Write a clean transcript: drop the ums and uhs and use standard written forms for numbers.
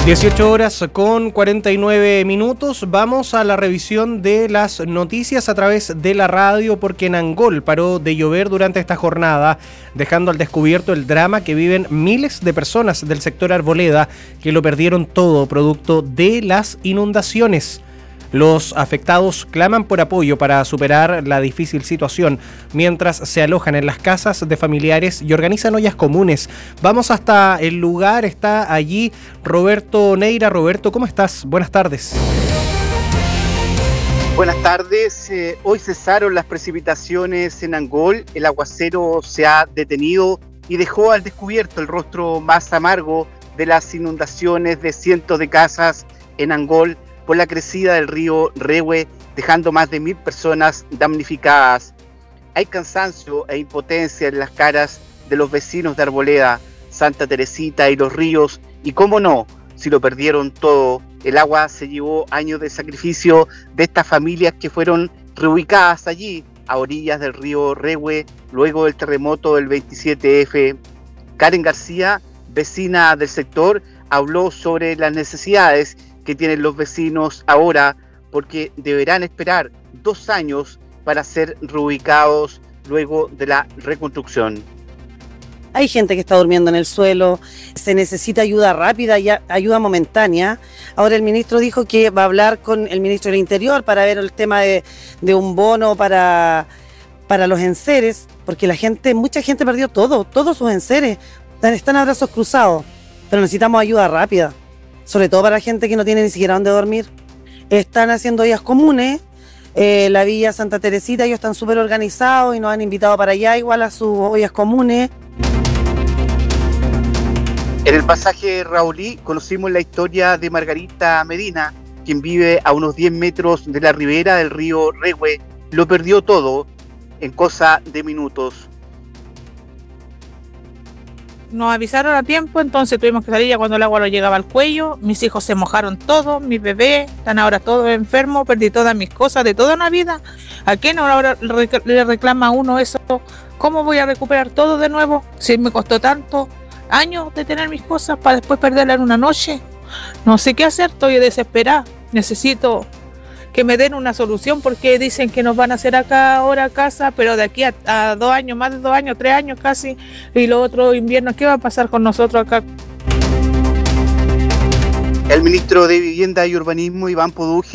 18 horas con 49 minutos. Vamos a la revisión de las noticias a través de la radio, porque en Angol paró de llover durante esta jornada, dejando al descubierto el drama que viven miles de personas del sector Arboleda, que lo perdieron todo producto de las inundaciones. Los afectados claman por apoyo para superar la difícil situación, mientras se alojan en las casas de familiares y organizan ollas comunes. Vamos hasta el lugar, está allí Roberto Neira. Roberto, ¿cómo estás? Buenas tardes. Buenas tardes. Hoy cesaron las precipitaciones en Angol, el aguacero se ha detenido y dejó al descubierto el rostro más amargo de las inundaciones de cientos de casas en Angol por la crecida del río Rehue, dejando más de 1.000 personas damnificadas. Hay cansancio e impotencia en las caras de los vecinos de Arboleda, Santa Teresita y Los Ríos, y cómo no, si lo perdieron todo. El agua se llevó años de sacrificio de estas familias que fueron reubicadas allí, a orillas del río Rehue, luego del terremoto del 27F. Karen García, vecina del sector, habló sobre las necesidades que tienen los vecinos ahora, porque deberán esperar 2 años para ser reubicados luego de la reconstrucción. Hay gente que está durmiendo en el suelo, se necesita ayuda rápida y ayuda momentánea. Ahora el ministro dijo que va a hablar con el ministro del Interior para ver el tema de un bono para los enseres, porque mucha gente perdió todos sus enseres, están a brazos cruzados, pero necesitamos ayuda rápida. Sobre todo para la gente que no tiene ni siquiera dónde dormir. Están haciendo ollas comunes, la Villa Santa Teresita, ellos están súper organizados y nos han invitado para allá igual a sus ollas comunes. En el pasaje Raulí conocimos la historia de Margarita Medina, quien vive a unos 10 metros de la ribera del río Rehue. Lo perdió todo en cosa de minutos. Nos avisaron a tiempo, entonces tuvimos que salir ya cuando el agua nos llegaba al cuello. Mis hijos se mojaron todos, mis bebés están ahora todos enfermos, perdí todas mis cosas de toda una vida. ¿A quién ahora le reclama a uno eso? ¿Cómo voy a recuperar todo de nuevo? Si me costó tantos años de tener mis cosas para después perderla en una noche. No sé qué hacer, estoy desesperada. Necesito que me den una solución, porque dicen que nos van a hacer acá ahora casa, pero de aquí a 2 años, más de 2 años, 3 años casi, y los otros inviernos, ¿qué va a pasar con nosotros acá? El ministro de Vivienda y Urbanismo, Iván Poduje,